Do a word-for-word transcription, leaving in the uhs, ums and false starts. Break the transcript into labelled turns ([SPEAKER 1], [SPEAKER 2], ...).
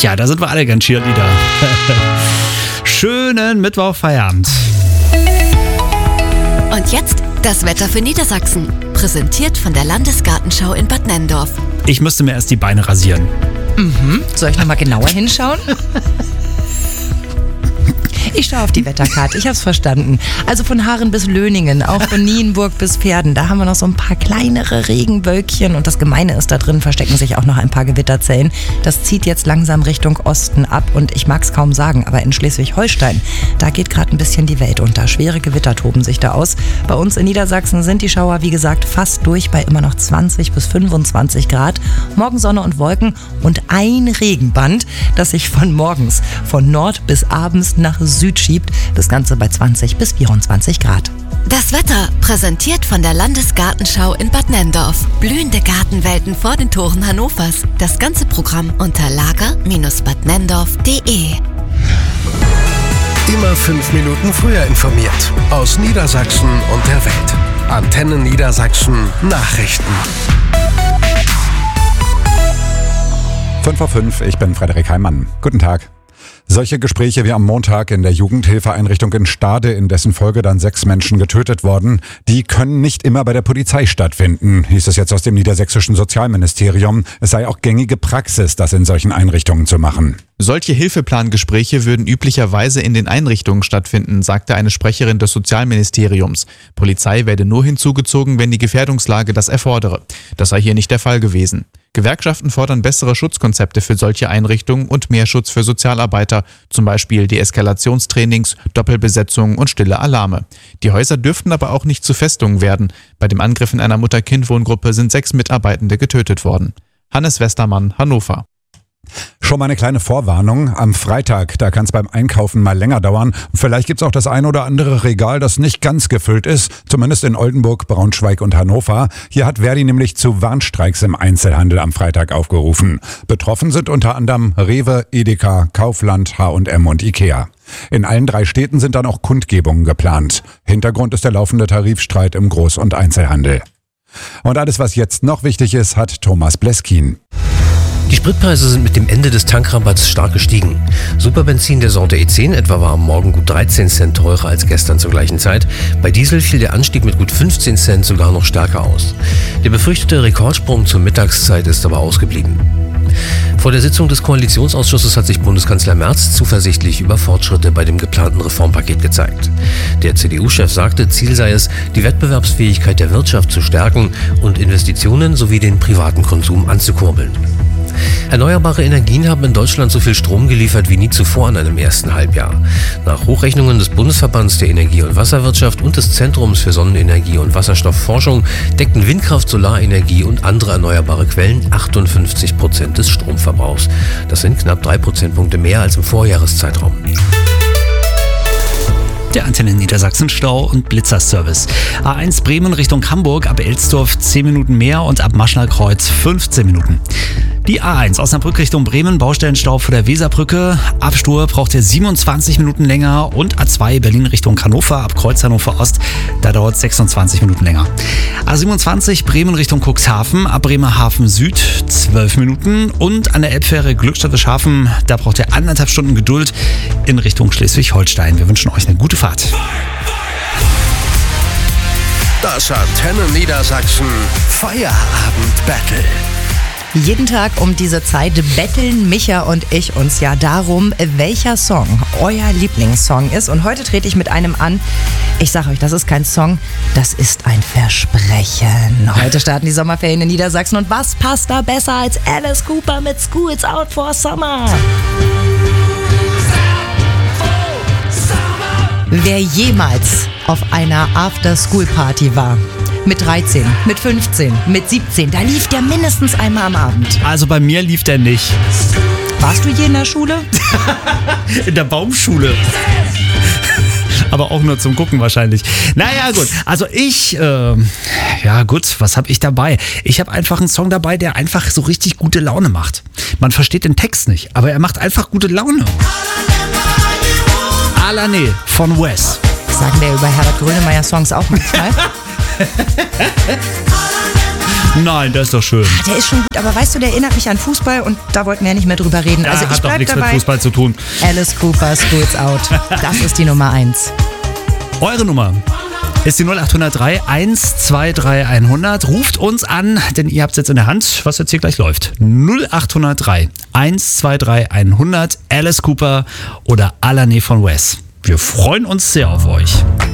[SPEAKER 1] Tja, da sind wir alle ganz Cheerleader. Schönen Mittwoch-Feierabend.
[SPEAKER 2] Und jetzt das Wetter für Niedersachsen. Präsentiert von der Landesgartenschau in Bad Nenndorf.
[SPEAKER 1] Ich müsste mir erst die Beine rasieren.
[SPEAKER 3] Mhm. Soll ich nochmal genauer hinschauen? Ich schaue auf die Wetterkarte, ich habe es verstanden. Also von Haaren bis Löningen, auch von Nienburg bis Pferden. Da haben wir noch so ein paar kleinere Regenwölkchen. Und das Gemeine ist, da drin verstecken sich auch noch ein paar Gewitterzellen. Das zieht jetzt langsam Richtung Osten ab. Und ich mag es kaum sagen, aber in Schleswig-Holstein, da geht gerade ein bisschen die Welt unter. Schwere Gewitter toben sich da aus. Bei uns in Niedersachsen sind die Schauer, wie gesagt, fast durch bei immer noch zwanzig bis fünfundzwanzig Grad. Morgen Sonne und Wolken und ein Regenband, das sich von morgens von Nord bis abends nach Süd schiebt. Das Ganze bei zwanzig bis vierundzwanzig Grad.
[SPEAKER 2] Das Wetter präsentiert von der Landesgartenschau in Bad Nenndorf. Blühende Gartenwelten vor den Toren Hannovers. Das ganze Programm unter lager Bindestrich bad nenndorf punkt de.
[SPEAKER 4] Immer fünf Minuten früher informiert. Aus Niedersachsen und der Welt. Antenne Niedersachsen Nachrichten.
[SPEAKER 5] fünf vor fünf, ich bin Frederik Heimann. Guten Tag. Solche Gespräche wie am Montag in der Jugendhilfeeinrichtung in Stade, in dessen Folge dann sechs Menschen getötet wurden, die können nicht immer bei der Polizei stattfinden, hieß es jetzt aus dem niedersächsischen Sozialministerium. Es sei auch gängige Praxis, das in solchen Einrichtungen zu machen.
[SPEAKER 6] Solche Hilfeplangespräche würden üblicherweise in den Einrichtungen stattfinden, sagte eine Sprecherin des Sozialministeriums. Polizei werde nur hinzugezogen, wenn die Gefährdungslage das erfordere. Das sei hier nicht der Fall gewesen. Gewerkschaften fordern bessere Schutzkonzepte für solche Einrichtungen und mehr Schutz für Sozialarbeiter, zum Beispiel Deeskalationstrainings, Doppelbesetzungen und stille Alarme. Die Häuser dürften aber auch nicht zu Festungen werden. Bei dem Angriff in einer Mutter-Kind-Wohngruppe sind sechs Mitarbeitende getötet worden. Hannes Westermann, Hannover.
[SPEAKER 5] Schon mal eine kleine Vorwarnung. Am Freitag, da kann es beim Einkaufen mal länger dauern. Vielleicht gibt's auch das ein oder andere Regal, das nicht ganz gefüllt ist. Zumindest in Oldenburg, Braunschweig und Hannover. Hier hat Verdi nämlich zu Warnstreiks im Einzelhandel am Freitag aufgerufen. Betroffen sind unter anderem Rewe, Edeka, Kaufland, H und M und Ikea. In allen drei Städten sind dann auch Kundgebungen geplant. Hintergrund ist der laufende Tarifstreit im Groß- und Einzelhandel. Und alles, was jetzt noch wichtig ist, hat Thomas Bleskin.
[SPEAKER 7] Die Spritpreise sind mit dem Ende des Tankrabatts stark gestiegen. Superbenzin der Sorte E zehn etwa war am Morgen gut dreizehn Cent teurer als gestern zur gleichen Zeit. Bei Diesel fiel der Anstieg mit gut fünfzehn Cent sogar noch stärker aus. Der befürchtete Rekordsprung zur Mittagszeit ist aber ausgeblieben. Vor der Sitzung des Koalitionsausschusses hat sich Bundeskanzler Merz zuversichtlich über Fortschritte bei dem geplanten Reformpaket gezeigt. Der C D U-Chef sagte, Ziel sei es, die Wettbewerbsfähigkeit der Wirtschaft zu stärken und Investitionen sowie den privaten Konsum anzukurbeln. Erneuerbare Energien haben in Deutschland so viel Strom geliefert wie nie zuvor in einem ersten Halbjahr. Nach Hochrechnungen des Bundesverbands der Energie- und Wasserwirtschaft und des Zentrums für Sonnenenergie und Wasserstoffforschung deckten Windkraft, Solarenergie und andere erneuerbare Quellen achtundfünfzig Prozent des Stromverbrauchs. Das sind knapp drei Prozentpunkte mehr als im Vorjahreszeitraum.
[SPEAKER 1] Der Antenne Niedersachsen Stau- und Blitzerservice. A eins Bremen Richtung Hamburg, ab Elsdorf zehn Minuten mehr und ab Maschnallkreuz fünfzehn Minuten. Die A eins Osnabrück Richtung Bremen, Baustellenstau vor der Weserbrücke. Ab Stur braucht ihr siebenundzwanzig Minuten länger und A zwei Berlin Richtung Hannover, ab Kreuz Hannover Ost, da dauert es sechsundzwanzig Minuten länger. A siebenundzwanzig Bremen Richtung Cuxhaven, ab Bremerhaven Süd zwölf Minuten und an der Elbfähre Glückstadt-Hafen, da braucht ihr anderthalb Stunden Geduld in Richtung Schleswig-Holstein. Wir wünschen euch eine gute Fahrt.
[SPEAKER 4] Das Antenne Niedersachsen Feierabend-Battle.
[SPEAKER 3] Jeden Tag um diese Zeit betteln Micha und ich uns ja darum, welcher Song euer Lieblingssong ist. Und heute trete ich mit einem an. Ich sage euch, das ist kein Song, das ist ein Versprechen. Heute starten die Sommerferien in Niedersachsen. Und was passt da besser als Alice Cooper mit School's Out for Summer? Wer jemals auf einer After-School-Party war, mit dreizehn, mit fünfzehn, mit siebzehn, da lief der mindestens einmal am Abend.
[SPEAKER 1] Also bei mir lief der nicht.
[SPEAKER 3] Warst du je in der Schule?
[SPEAKER 1] In der Baumschule. Aber auch nur zum Gucken wahrscheinlich. Naja, gut. Also ich, äh, ja gut, was habe ich dabei? Ich habe einfach einen Song dabei, der einfach so richtig gute Laune macht. Man versteht den Text nicht, aber er macht einfach gute Laune. Alane von Wes.
[SPEAKER 3] Sagen wir über Herbert Grönemeyer Songs auch manchmal.
[SPEAKER 1] Nein, das ist doch schön.
[SPEAKER 3] Der ist schon gut, aber weißt du, der erinnert mich an Fußball und da wollten wir ja nicht mehr drüber reden.
[SPEAKER 1] Ja,
[SPEAKER 3] also ich
[SPEAKER 1] hat doch
[SPEAKER 3] bleib
[SPEAKER 1] nichts
[SPEAKER 3] dabei.
[SPEAKER 1] mit Fußball zu tun.
[SPEAKER 3] Alice Cooper, Schools Out. Das ist die Nummer eins.
[SPEAKER 1] Eure Nummer ist die null acht null drei eins zwei drei hundert. Ruft uns an, denn ihr habt es jetzt in der Hand, was jetzt hier gleich läuft. null acht null drei eins zwei drei hundert, Alice Cooper oder Alane von Wes. Wir freuen uns sehr auf euch.